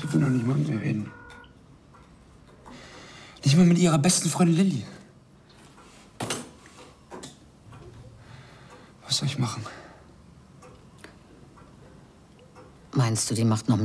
Sie will noch nicht mal mit mir reden. Nicht mal mit ihrer besten Freundin Lilly. Was soll ich machen? Meinst du, die macht noch